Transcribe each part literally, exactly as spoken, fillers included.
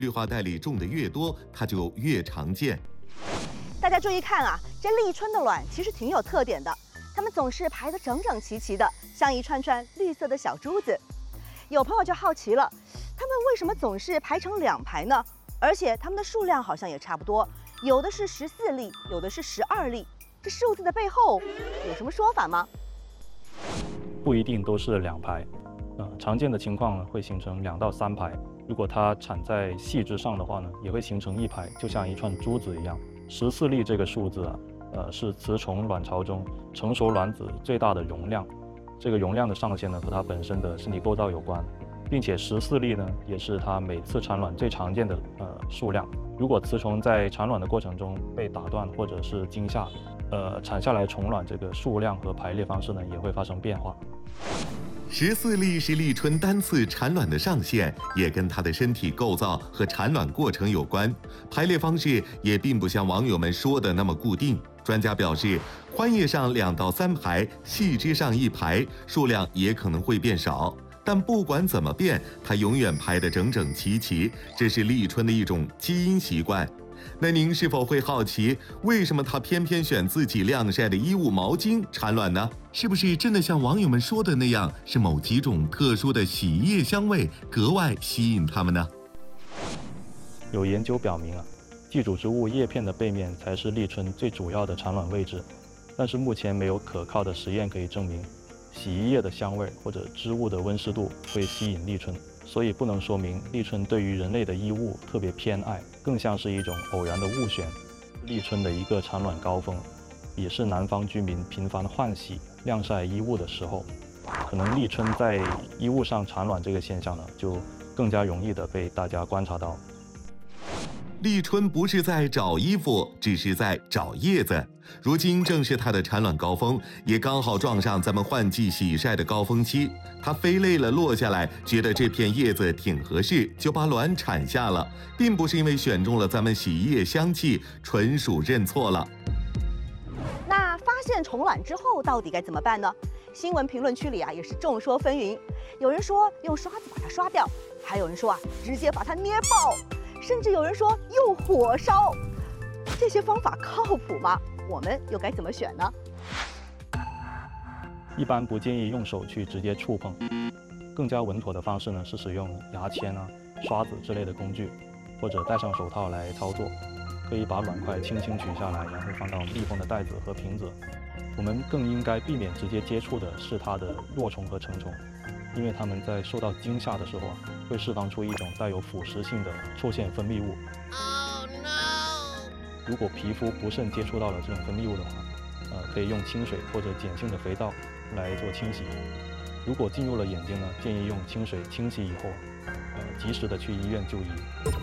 绿化带里种的越多，它就越常见。 大家注意看啊，这立春的卵其实挺有特点的，它们总是排得整整齐齐的，像一串串绿色的小珠子。有朋友就好奇了，它们为什么总是排成两排呢？而且它们的数量好像也差不多，有的是十四粒，有的是十二粒。这数字的背后有什么说法吗？ 不一定都是两排，呃，常见的情况呢会形成两到三排。如果它产在细枝上的话呢，也会形成一排，就像一串珠子一样。十四粒这个数字啊，呃，是雌虫卵巢中成熟卵子最大的容量。这个容量的上限呢和它本身的身体构造有关，并且十四粒呢也是它每次产卵最常见的呃数量。如果雌虫在产卵的过程中被打断或者是惊吓，呃，产下来虫卵这个数量和排列方式呢也会发生变化。 十四粒是立春单次产卵的上限，也跟它的身体构造和产卵过程有关。排列方式也并不像网友们说的那么固定。专家表示，宽叶上两到三排，细枝上一排，数量也可能会变少。但不管怎么变，它永远排得整整齐齐，这是立春的一种基因习惯。那您是否会好奇，为什么它偏偏选自己晾晒的衣物、毛巾产卵呢？是不是真的像网友们说的那样，是某几种特殊的洗衣液香味格外吸引它们呢？ 有研究表明啊，寄主植物叶片的背面才是立春最主要的产卵位置，但是目前没有可靠的实验可以证明洗衣液的香味或者织物的温湿度会吸引立春，所以不能说明立春对于人类的衣物特别偏爱，更像是一种偶然的误选。立春的一个产卵高峰，也是南方居民频繁换洗、晾晒衣物的时候，可能立春在衣物上产卵这个现象呢，就更加容易的被大家观察到。 立春不是在找衣服，只是在找叶子。如今正是它的产卵高峰，也刚好撞上咱们换季洗晒的高峰期。它飞累了落下来，觉得这片叶子挺合适，就把卵产下了，并不是因为选中了咱们洗衣液香气，纯属认错了。 那发现虫卵之后到底该怎么办呢？新闻评论区里啊也是众说纷纭，有人说用刷子把它刷掉，还有人说啊直接把它捏爆，甚至有人说用火烧。这些方法靠谱吗？我们又该怎么选呢？ 一般不建议用手去直接触碰，更加稳妥的方式呢是使用牙签啊、刷子之类的工具，或者戴上手套来操作。可以把卵块轻轻取下来，然后放到密封的袋子和瓶子。我们更应该避免直接接触的是它的若虫和成虫，因为它们在受到惊吓的时候啊，会释放出一种带有腐蚀性的臭腺分泌物。Oh, no. 如果皮肤不慎接触到了这种分泌物的话，呃，可以用清水或者碱性的肥皂来做清洗。如果进入了眼睛呢，建议用清水清洗以后，呃，及时的去医院就医。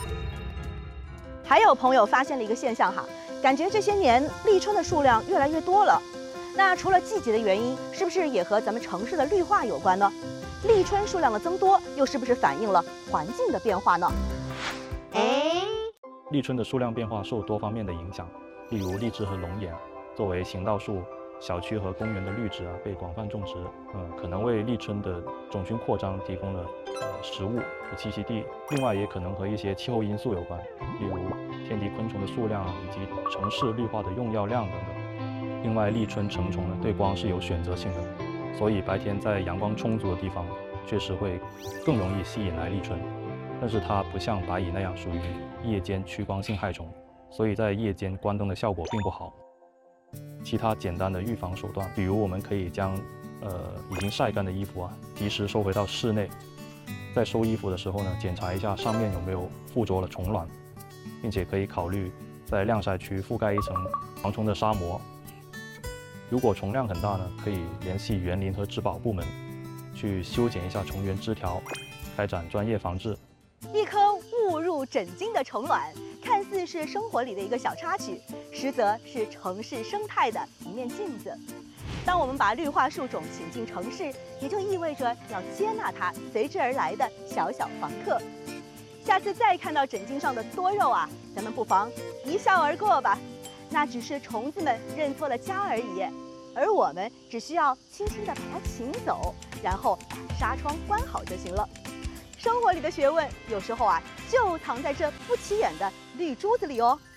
还有朋友发现了一个现象哈，感觉这些年立春的数量越来越多了。那除了季节的原因，是不是也和咱们城市的绿化有关呢？立春数量的增多，又是不是反映了环境的变化呢？ 哎，立春的数量变化受多方面的影响，例如荔枝和龙眼作为行道树，小区和公园的绿植啊被广泛种植，呃，可能为立春的种群扩张提供了呃食物和栖息地。另外，也可能和一些气候因素有关，例如天敌昆虫的数量以及城市绿化的用药量等等。另外，立春成虫呢对光是有选择性的，所以白天在阳光充足的地方，确实会更容易吸引来立春。但是它不像白蚁那样属于夜间趋光性害虫，所以在夜间关灯的效果并不好。其他简单的预防手段，比如我们可以将呃已经晒干的衣服啊及时收回到室内，在收衣服的时候呢，检查一下上面有没有附着了虫卵，并且可以考虑在晾晒区覆盖一层防虫的纱膜。如果虫量很大呢，可以联系园林和植保部门去修剪一下虫源枝条，开展专业防治。 一颗误入枕巾的虫卵，看似是生活里的一个小插曲，实则是城市生态的一面镜子。当我们把绿化树种请进城市，也就意味着要接纳它随之而来的小小房客。下次再看到枕巾上的多肉啊，咱们不妨一笑而过吧。那只是虫子们认错了家而已，而我们只需要轻轻地把它请走，然后把纱窗关好就行了。生活里的学问，有时候啊， 就藏在这不起眼的绿珠子里哦。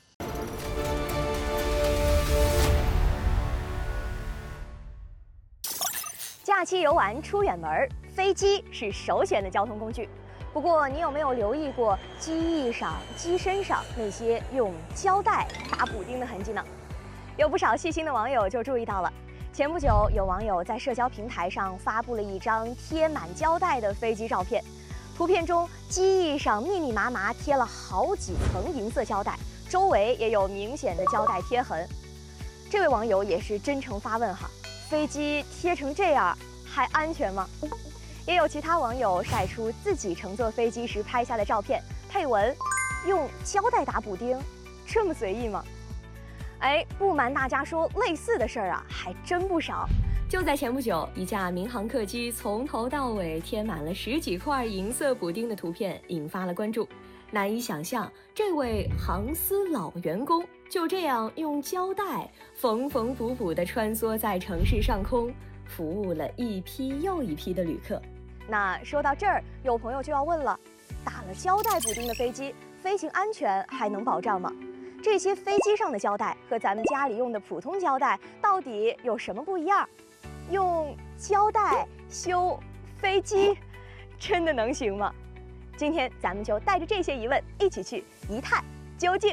假期游玩出远门，飞机是首选的交通工具。不过，你有没有留意过机翼上、机身上那些用胶带打补丁的痕迹呢？有不少细心的网友就注意到了。前不久，有网友在社交平台上发布了一张贴满胶带的飞机照片，图片中机翼上密密麻麻贴了好几层银色胶带，周围也有明显的胶带贴痕。这位网友也是真诚发问哈，飞机贴成这样还安全吗？也有其他网友晒出自己乘坐飞机时拍下的照片，配文：用胶带打补丁，这么随意吗？哎，不瞒大家说，类似的事儿啊还真不少。就在前不久，一架民航客机从头到尾贴满了十几块银色补丁的图片引发了关注。难以想象，这位航司老员工就这样用胶带缝缝补补地穿梭在城市上空，服务了一批又一批的旅客。那说到这儿，有朋友就要问了，打了胶带补丁的飞机，飞行安全还能保障吗？这些飞机上的胶带和咱们家里用的普通胶带到底有什么不一样？用胶带修飞机，真的能行吗？今天咱们就带着这些疑问，一起去一探究竟。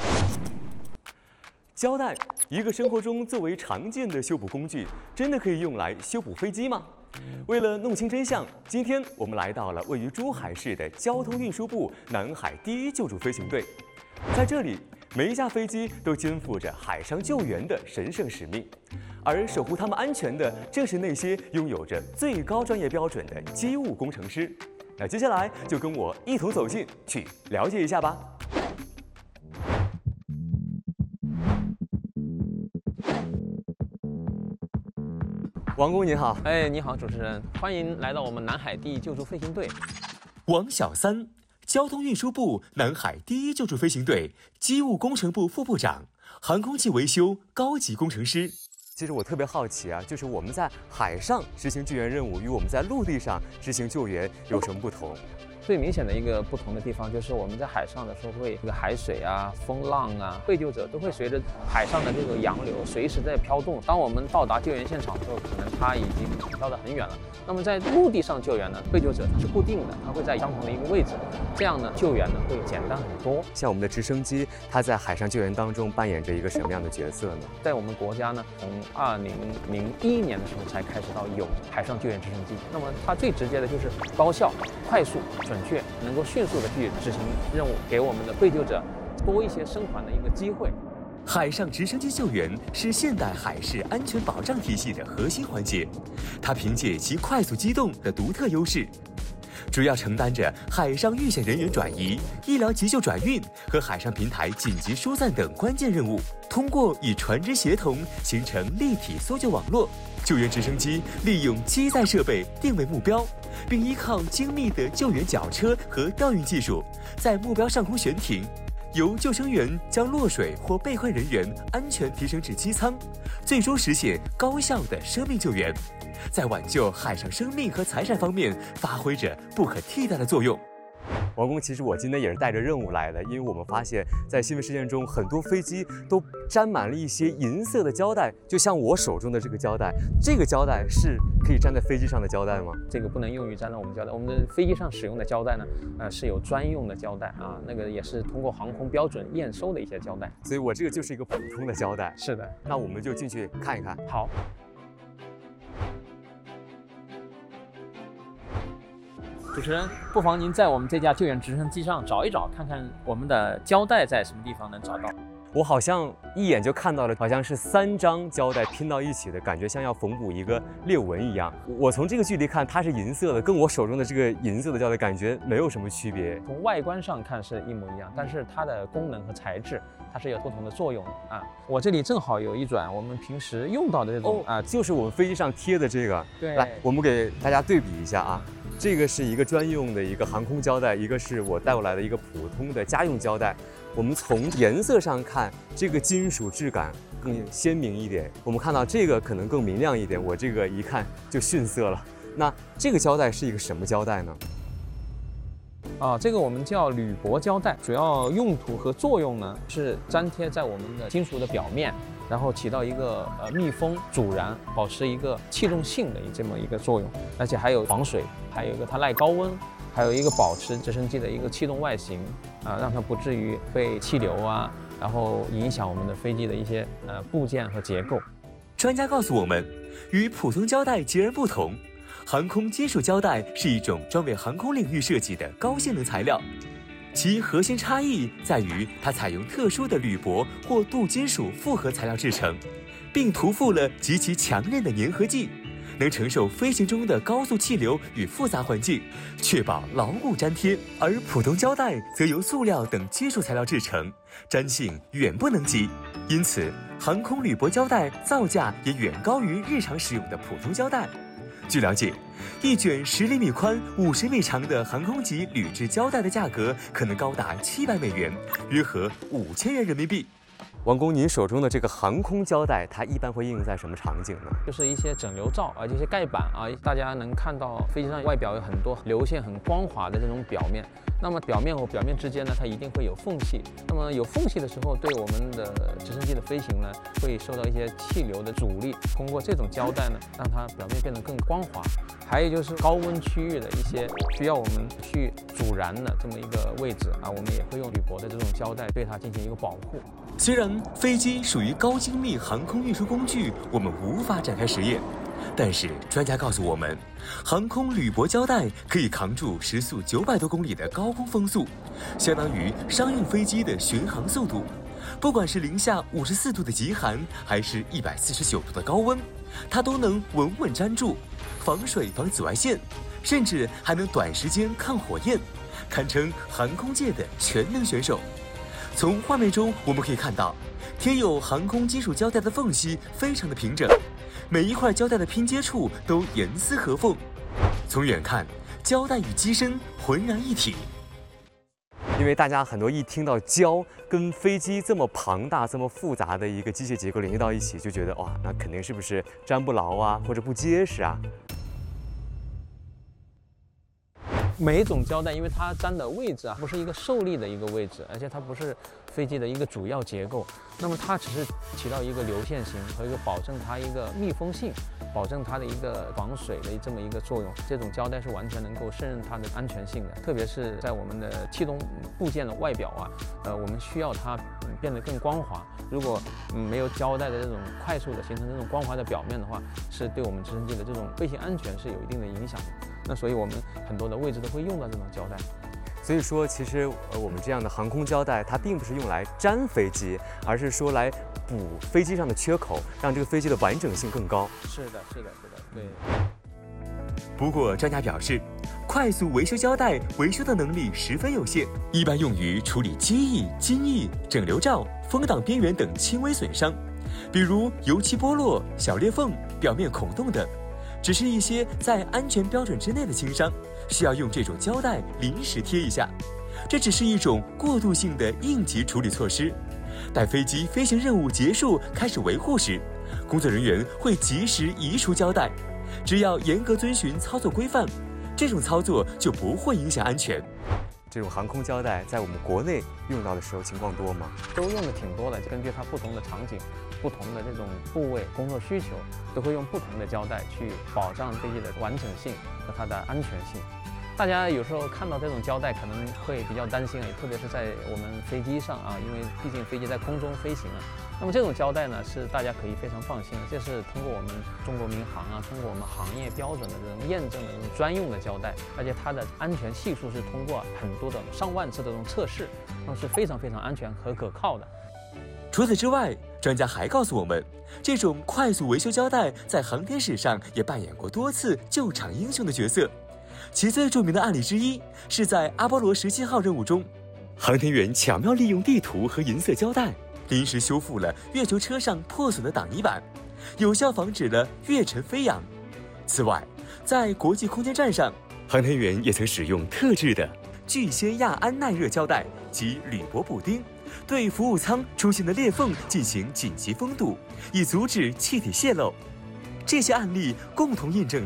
胶带，一个生活中最为常见的修补工具，真的可以用来修补飞机吗？为了弄清真相，今天我们来到了位于珠海市的交通运输部南海第一救助飞行队。在这里，每一架飞机都肩负着海上救援的神圣使命，而守护他们安全的，正是那些拥有着最高专业标准的机务工程师。那接下来就跟我一同走进去了解一下吧。王工您好。 哎，你好，主持人，欢迎来到我们南海第一救助飞行队。 王小三，交通运输部南海第一救助飞行队机务工程部副部长，航空器维修高级工程师。其实我特别好奇啊，就是我们在海上执行救援任务与我们在陆地上执行救援有什么不同？ 最明显的一个不同的地方就是我们在海上的时候会这个海水啊、风浪啊，被救者都会随着海上的这个洋流随时在飘动。当我们到达救援现场的时候，可能它已经飘得很远了。那么在陆地上救援呢，被救者它是固定的，它会在相同的一个位置，这样呢救援呢会简单很多。 像我们的直升机，它在海上救援当中扮演着一个什么样的角色呢？ 在我们国家呢，从二零零一年的时候才开始到有海上救援直升机。那么它最直接的就是高效、快速、准确，能够迅速的去执行任务，给我们的被救者多一些生还的一个机会。 海上直升机救援是现代海事安全保障体系的核心环节，它凭借其快速机动的独特优势，主要承担着海上遇险人员转移、医疗急救转运和海上平台紧急疏散等关键任务。通过与船只协同，形成立体搜救网络，救援直升机利用机载设备定位目标，并依靠精密的救援绞车和调运技术，在目标上空悬停，由救生员将落水或被困人员安全提升至机舱，最终实现高效的生命救援，在挽救海上生命和财产方面发挥着不可替代的作用。王工，其实我今天也是带着任务来的，因为我们发现，在新闻事件中，很多飞机都沾满了一些银色的胶带，就像我手中的这个胶带。这个胶带是可以粘在飞机上的胶带吗？ 这个不能用于粘在我们胶带，我们的飞机上使用的胶带呢，呃，是有专用的胶带啊，那个也是通过航空标准验收的一些胶带。 所以我这个就是一个普通的胶带。 是的， 那我们就进去看一看。 好。主持人，不妨您在我们这架救援直升机上找一找，看看我们的胶带在什么地方能找到。 我好像一眼就看到了，好像是三张胶带拼到一起的感觉，像要缝补一个裂纹一样。我从这个距离看，它是银色的，跟我手中的这个银色的胶带感觉没有什么区别。 从外观上看是一模一样，但是它的功能和材质，它是有不同的作用的啊。我这里正好有一转我们平时用到的这种、 哦、啊，就是我们飞机上贴的这个。 对， 来，我们给大家对比一下啊。这个是一个专用的一个航空胶带，一个是我带过来的一个普通的家用胶带。我们从颜色上看，这个金属质感更鲜明一点。我们看到这个可能更明亮一点，我这个一看就逊色了。那这个胶带是一个什么胶带呢？ 啊，这个我们叫铝箔胶带，主要用途和作用呢是粘贴在我们的金属的表面，然后起到一个呃密封、阻燃、保持一个气动性的这么一个作用，而且还有防水，还有一个它耐高温，还有一个保持直升机的一个气动外形啊，让它不至于被气流啊，然后影响我们的飞机的一些呃部件和结构。 专家告诉我们，与普通胶带截然不同。航空金属胶带是一种专为航空领域设计的高性能材料，其核心差异在于它采用特殊的铝箔或镀金属复合材料制成，并涂覆了极其强韧的粘合剂，能承受飞行中的高速气流与复杂环境，确保牢固粘贴。而普通胶带则由塑料等金属材料制成，粘性远不能及，因此航空铝箔胶带造价也远高于日常使用的普通胶带。据了解，一卷十厘米宽、五十米长的航空级铝制胶带的价格可能高达七百美元，约合五千元人民币。 王工，您手中的这个航空胶带，它一般会应用在什么场景呢？ 就是一些整流罩啊，这些盖板啊，大家能看到飞机上外表有很多流线很光滑的这种表面。那么表面和表面之间呢，它一定会有缝隙。那么有缝隙的时候，对我们的直升机的飞行呢，会受到一些气流的阻力。通过这种胶带呢，让它表面变得更光滑。还有就是高温区域的一些需要我们去阻燃的这么一个位置啊，我们也会用铝箔的这种胶带对它进行一个保护。 虽然飞机属于高精密航空运输工具，我们无法展开实验，但是专家告诉我们，航空铝箔胶带可以扛住时速九百多公里的高空风速，相当于商用飞机的巡航速度。不管是零下五十四度的极寒，还是一百四十九度的高温，它都能稳稳粘住，防水防紫外线，甚至还能短时间抗火焰，堪称航空界的全能选手。从画面中我们可以看到，贴有航空金属胶带的缝隙非常的平整，每一块胶带的拼接处都严丝合缝。从远看，胶带与机身浑然一体。 因为大家很多一听到胶跟飞机这么庞大、这么复杂的一个机械结构联系到一起，就觉得哇，那肯定是不是粘不牢啊，或者不结实啊？ 每一种胶带，因为它粘的位置啊，不是一个受力的一个位置，而且它不是飞机的一个主要结构，那么它只是起到一个流线型和一个保证它一个密封性，保证它的一个防水的这么一个作用。这种胶带是完全能够胜任它的安全性的，特别是在我们的气动部件的外表啊，呃，我们需要它变得更光滑。如果嗯没有胶带的这种快速的形成这种光滑的表面的话，是对我们直升机的这种飞行安全是有一定的影响的。那所以我们很多的位置都会用到这种胶带。 所以说，其实呃我们这样的航空胶带，它并不是用来粘飞机，而是说来补飞机上的缺口，让这个飞机的完整性更高。 是的，是的，是的，对。 不过专家表示，快速维修胶带维修的能力十分有限，一般用于处理机翼、襟翼、整流罩、风挡边缘等轻微损伤，比如油漆剥落、小裂缝、表面孔洞等。只是一些在安全标准之内的轻伤，需要用这种胶带临时贴一下。这只是一种过渡性的应急处理措施。待飞机飞行任务结束开始维护时，工作人员会及时移除胶带。只要严格遵循操作规范，这种操作就不会影响安全。 这种航空胶带在我们国内用到的时候情况多吗？ 都用的挺多的，根据它不同的场景、不同的这种部位、工作需求，都会用不同的胶带去保障飞机的完整性和它的安全性。大家有时候看到这种胶带可能会比较担心啊，特别是在我们飞机上啊，因为毕竟飞机在空中飞行啊。那么这种胶带呢，是大家可以非常放心的，这是通过我们中国民航啊，通过我们行业标准的这种验证的这种专用的胶带，而且它的安全系数是通过很多的上万次的这种测试，那么是非常非常安全和可靠的。 除此之外，专家还告诉我们，这种快速维修胶带在航天史上也扮演过多次救场英雄的角色。其最著名的案例之一是在阿波罗十七号任务中，航天员巧妙利用地图和银色胶带，临时修复了月球车上破损的挡泥板，有效防止了月尘飞扬。此外，在国际空间站上，航天员也曾使用特制的聚酰亚胺耐热胶带及铝箔补丁，对服务舱出现的裂缝进行紧急封堵，以阻止气体泄漏。这些案例共同印证了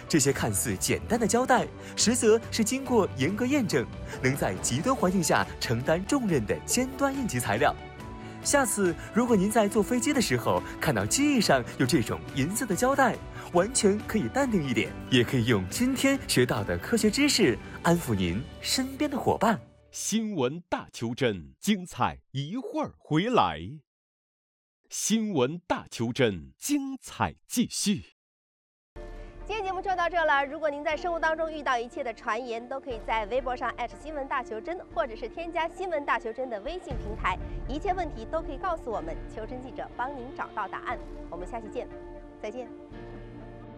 这些看似简单的胶带，实则是经过严格验证，能在极端环境下承担重任的尖端应急材料。下次如果您在坐飞机的时候看到机翼上有这种银色的胶带，完全可以淡定一点，也可以用今天学到的科学知识安抚您身边的伙伴。 新闻大求真，精彩一会儿回来。新闻大求真，精彩继续。 今天节目就到这了。如果您在生活当中遇到一切的传言，都可以在微博上艾特新闻大求真，或者是添加新闻大求真的微信平台，一切问题都可以告诉我们，求真记者帮您找到答案。我们下期见，再见。